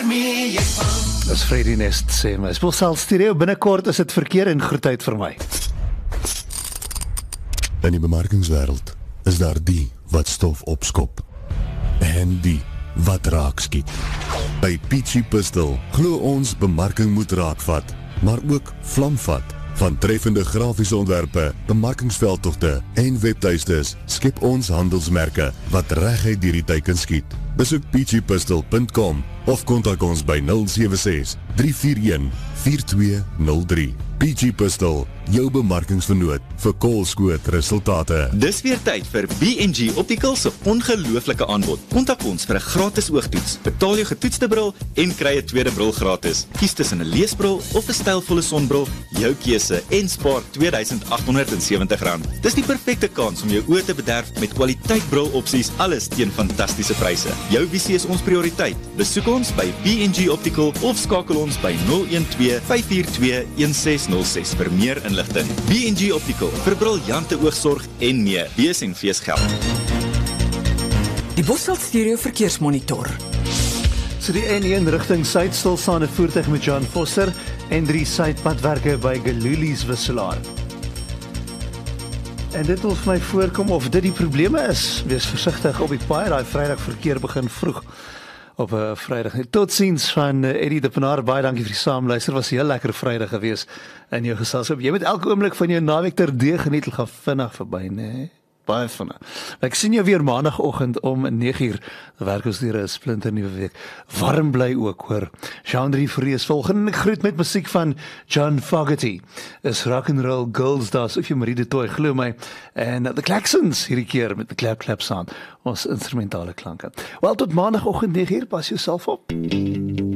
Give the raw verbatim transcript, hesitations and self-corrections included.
waarmee jy van. Dis Freddy Nest sê my. Sponsal stereo binnekort is dit verkeer en groetheid vir my. In die bemarkingswêreld is daar die wat stof opskop en die wat raak skiet. By Peachy Pistol glo ons bemarking moet raakvat, maar ook vlamvat. Van treffende grafiese ontwerpe, bemarkingsveldtogte en webtuistes skep ons handelsmerke wat reguit deur die teiken skiet. Besoek peachy pistol punt com of kontak ons by nul sewe ses, drie vier een, vier twee nul drie. Peachy Pistol, jou bemarkingsvernoot vir koolskoot resultate. Dis weer tyd vir B en G Optical se ongelooflike aanbod. Kontak ons vir 'n gratis oogtoets. Betaal jou getoetste bril en kry 'n tweede bril gratis. Kies tussen 'n leesbril of 'n stylvolle sonbril, jou keuse en spaar twee duisend agt honderd en sewentig rand. Dis die perfekte kans om jou oë te bederf met kwaliteit brilopsies, alles teen fantastiese pryse. Jou visie is ons prioriteit. Besoek ons by B en G Optical of skakel ons by nul een twee, vyf vier twee, een ses nul ses vir meer inligting. B en G Optical, vir briljante oogsorg en meer. Bees en feesgeld. Die Bosveld Stereo Verkeersmonitor. So die N een rigting suid stilstaande voertuig met John Vosser en drie suidpadwerke by Galulies wisselaar. En dit wil vir my voorkom of dit die probleme is. Wees versigtig op die paai, daai Vrydag verkeer begin vroeg op 'n uh, Vrydag. Totsiens van uh, Eddie de Pinaar, baie dankie vir die saamluister. Was 'n heel lekker Vrydag gewees in jou geselskap. Jy moet elke oomblik van jou naweek terdee geniet, gaan vinnig verby, né? Nee? Baie vinnig. Ek sien jou weer maandagooggend om nege uur. Werk ons deur 'n splinter nuwe week. Warm bly ook, hoor. Jean-Drie Vrees volgende. Ek groet met musiek van John Fogerty. Is rock and roll girls daar, so jy Marie de Tooi, glo my. En uh, The Klaxons hierdie keer met die clap clap sound. Ons instrumentale klanke. Wel, tot maandagooggend nege uur, pas jouself op.